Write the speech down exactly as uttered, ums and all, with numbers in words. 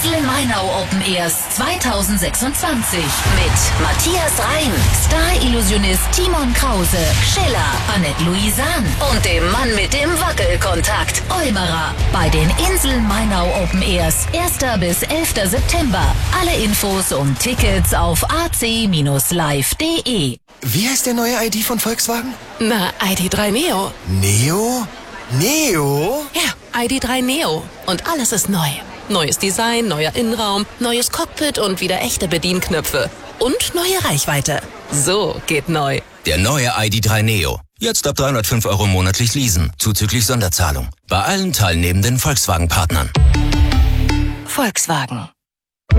Insel Mainau Open Airs zweitausendsechsundzwanzig mit Matthias Reim, Star-Illusionist Timon Krause, Schiller, Annette Louisan und dem Mann mit dem Wackelkontakt, Eumerer. Bei den Insel Mainau Open Airs, erster bis elfter September. Alle Infos und Tickets auf a c live punkt de. Wie heißt der neue I D von Volkswagen? Na, I D drei Neo. Neo? Neo? Ja, I D drei Neo. Und alles ist neu. Neues Design, neuer Innenraum, neues Cockpit und wieder echte Bedienknöpfe. Und neue Reichweite. So geht neu. Der neue I D drei Neo. Jetzt ab dreihundertfünf Euro monatlich leasen, zuzüglich Sonderzahlung. Bei allen teilnehmenden Volkswagen-Partnern. Volkswagen.